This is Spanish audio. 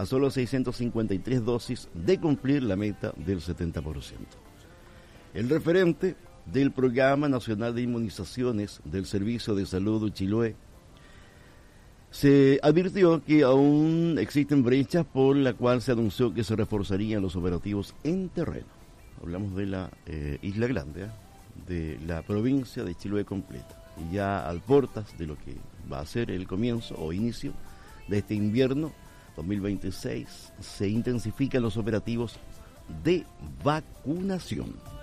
a solo 653 dosis de cumplir la meta del 70%. El referente del Programa Nacional de Inmunizaciones del Servicio de Salud de Chiloé se advirtió que aún existen brechas, por la cual se anunció que se reforzarían los operativos en terreno. Hablamos de la Isla Grande, de la provincia de Chiloé completa, y ya al portas de lo que va a ser el comienzo o inicio de este invierno 2026, se intensifican los operativos de vacunación.